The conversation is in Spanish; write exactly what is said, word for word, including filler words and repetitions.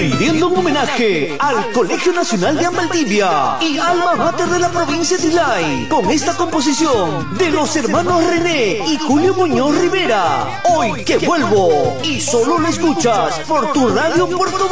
rindiendo un homenaje al Colegio Nacional de Valdivia y alma mater de la provincia de Islay, con esta composición de los hermanos René y Julio Muñoz Rivera. Hoy que vuelvo, y solo lo escuchas por tu radio Puerto